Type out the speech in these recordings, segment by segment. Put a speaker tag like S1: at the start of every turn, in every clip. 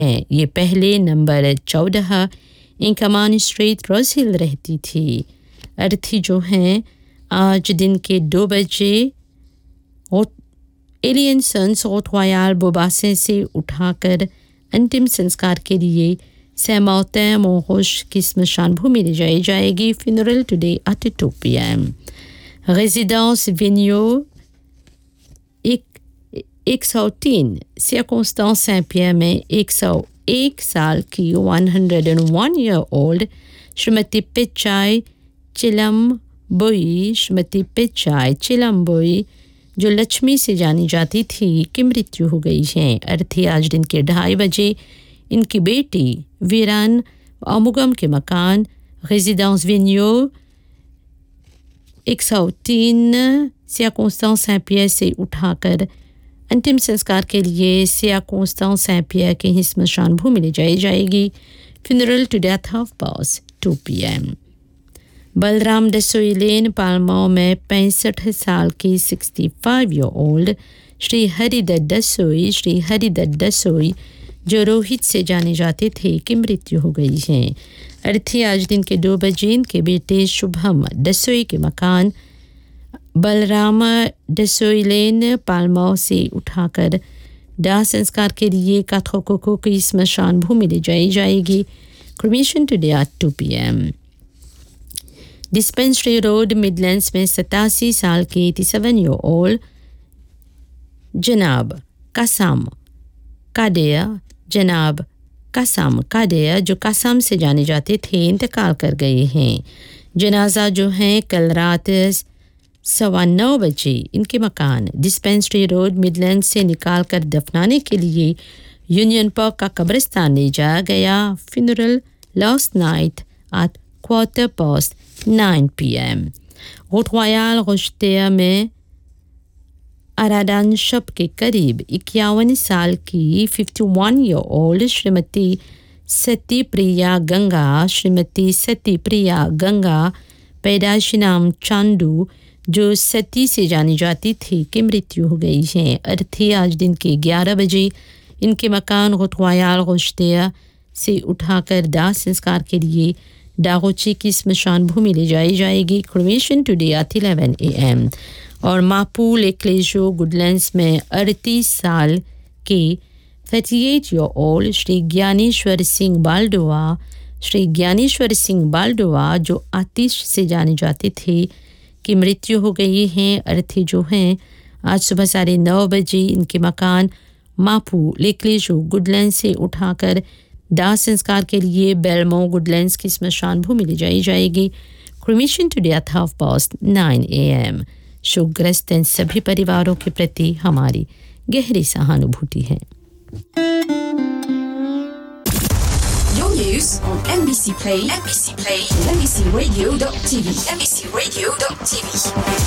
S1: हैं। ये पहले नंबर 14 इंकमान स्ट्रीट रोज हिल रहती थी। अर्थी जो हैं आज दिन के 2 बजे एलियन सन्स रॉयल बोबासे से उठाकर अंतिम संस्कार के लिए सैमौतैन मोहोश की स्मशान भूमि ले जाई जाएगी। Funeral today at 2 PM। Residence विनियो 103 circonstance Saint-Pierre में 101 साल की 101 year old श्रीमती पिचाई चिलम्बोई जो लक्ष्मी से जानी जाती थी की मृत्यु हो गई है। अर्थी आज दिन के 2:30 बजे इनकी बेटी वीरान अमुगम के मकान रेजिडेंस विनियो 103 circonstance Saint-Pierre से उठाकर अंतिम संस्कार के लिए circonstance Saint-Pierre के ही स्मशान भूमि ले जाई जाएगी। Funeral today at 2:30 PM। Balram दसोई लेन पालमो में 65 साल की 65 year old श्री हरिदत्त दसोई जो रोहित से जाने जाते थे की मृत्यु हो गई है। अर्थी आज दिन के 2 बजे इनके बेटे शुभम दसोई के मकान बलराम दसोई लेन पालमो से उठाकर दाह संस्कार के लिए काथोको की स्मशान भूमि ले जाई जाएगी। Cremation today at 2 PM। Dispensary road Midlands में 87 साल के 87 year old जनाब कासम कादेया जो कासम से जाने जाते थे इंतकाल कर गए हैं। जनाजा जो हैं कल रात 9:15 बजे इनके मकान डिस्पेंसरी रोड मिडलैंड से निकाल कर दफनाने के लिए यूनियन पार्क का कब्रिस्तान ले जाया गया। Funeral last night eight 9:15 PM। रोटवायाल रोशतेया में अरादान शब के करीब 51 साल की 51 year old श्रीमती सती प्रिया गंगा पैदाइशी नाम चांदू जो सती से जानी जाती थी की मृत्यु हो गई है। अर्थी आज दिन के 11 बजे इनके मकान रोटवायाल रोशतेया से उठाकर दाह संस्कार के लिए दागोची की स्मशान भूमि ले जाई जाएगी। Cremation today at 11 AM। और मापू लेक्लेजो गुडलैंड्स में 38 साल के 38 year old श्री ज्ञानेश्वर सिंह बालडोआ जो आतिश से जाने जाते थे की मृत्यु हो गई है। अर्थी जो हैं आज सुबह 9:30 बजे इनके मकान मापू लेक्लेजो गुडलैंड से उठाकर दाह संस्कार के लिए बेलमो गुडलैंड्स की स्मशान भूमि ले जाई जाएगी। Cremation today at 9:30 AM। शोकग्रस्त इन सभी परिवारों के प्रति हमारी गहरी सहानुभूति है।
S2: Your news on NBC Play, NBCRadio.tv, NBCRadio.tv.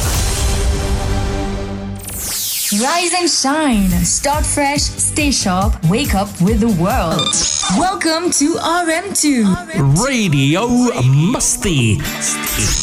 S2: Rise and shine. Start fresh, stay sharp, wake up with the world. Welcome to RM2.
S3: Radio Musty.